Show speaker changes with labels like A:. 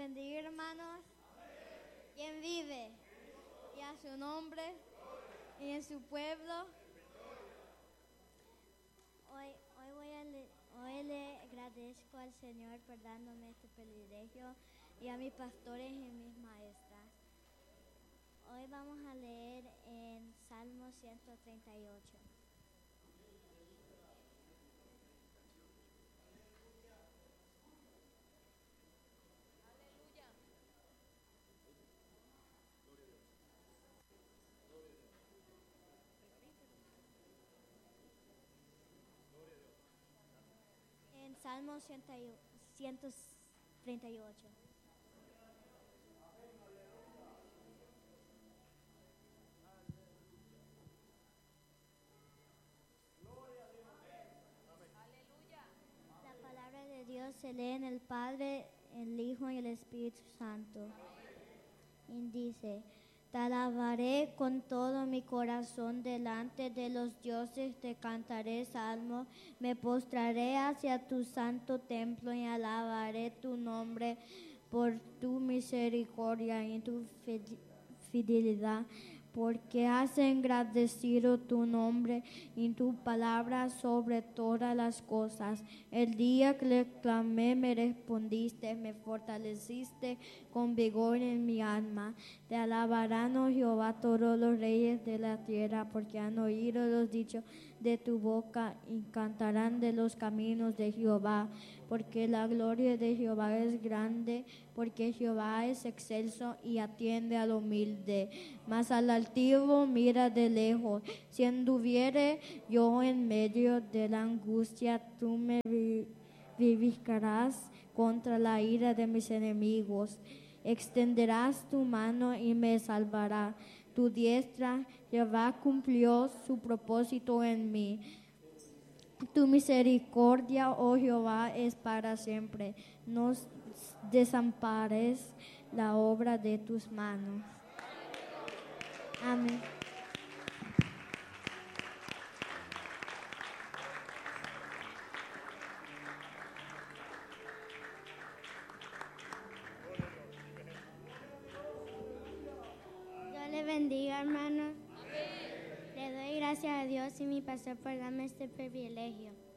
A: bendiga, hermanos. ¿Quién vive? Y a su nombre y en su pueblo. Hoy le agradezco al Señor por dándome este privilegio y a mis pastores y mis maestras. Hoy vamos a leer en Salmo 138. En Salmo 138. La palabra de Dios se lee en el Padre, el Hijo y el Espíritu Santo. Y dice: te alabaré con todo mi corazón, delante de los dioses te cantaré salmo, me postraré hacia tu santo templo y alabaré tu nombre por tu misericordia y tu fidelidad, porque has engrandecido tu nombre y tu palabra sobre todas las cosas. El día que le clamé me respondiste, me fortaleciste con vigor en mi alma. Te alabarán, oh Jehová, todos los reyes de la tierra, porque han oído los dichos de tu boca y cantarán de los caminos de Jehová, porque la gloria de Jehová es grande, porque Jehová es excelso y atiende al humilde, mas al altivo mira de lejos. Si anduviere yo en medio de la angustia, tú me vivificarás contra la ira de mis enemigos. Extenderás tu mano y me salvará. Tu diestra, Jehová, cumplió su propósito en mí. Tu misericordia, oh Jehová, es para siempre. No desampares la obra de tus manos. Amén. Dios le bendiga, hermano. Le doy gracias a Dios y mi pastor por darme este privilegio.